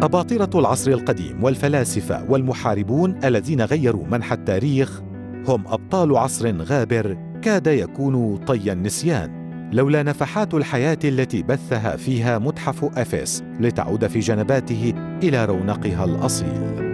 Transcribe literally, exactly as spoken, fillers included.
أباطرة العصر القديم والفلاسفة والمحاربون الذين غيروا منحى التاريخ هم أبطال عصر غابر كاد يكون طي النسيان لولا نفحات الحياة التي بثها فيها متحف أفيس لتعود في جنباته إلى رونقها الأصيل.